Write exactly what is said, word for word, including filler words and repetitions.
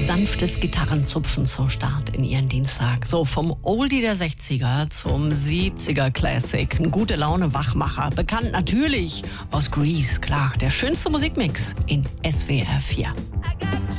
sanftes Gitarrenzupfen zum Start in Ihren Dienstag. So, vom Oldie der sechziger zum siebziger Classic. Ein gute Laune Wachmacher. Bekannt natürlich aus Grease, klar. Der schönste Musikmix in S W R vier.